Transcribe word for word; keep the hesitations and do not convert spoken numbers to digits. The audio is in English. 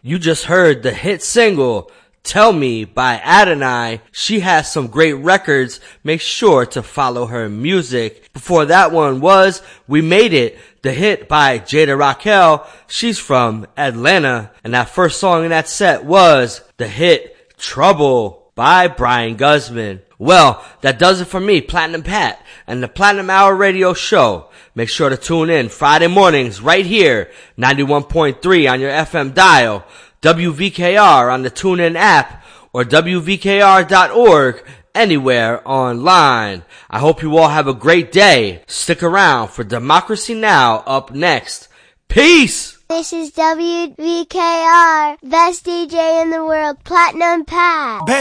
You just heard the hit single, Tell Me by Adonai. She has some great records. Make sure to follow her music. Before that one was We Made It, the hit by Jada Raquel. She's from Atlanta. And that first song in that set was the hit Trouble by Brian Guzman. Well, that does it for me, Platinum Pat, and the Platinum Hour Radio Show. Make sure to tune in Friday mornings right here, ninety-one point three on your F M dial, W V K R on the TuneIn app, or W V K R dot org, anywhere online. I hope you all have a great day. Stick around for Democracy Now! Up next. Peace! This is W V K R, best D J in the world, Platinum Pat.